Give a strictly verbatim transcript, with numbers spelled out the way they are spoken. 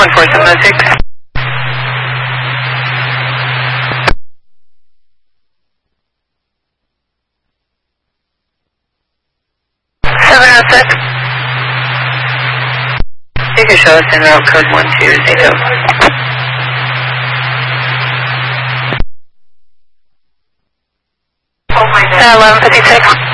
one four seven oh six. seven oh six. You can show us in route code one two zero. eleven fifty-six.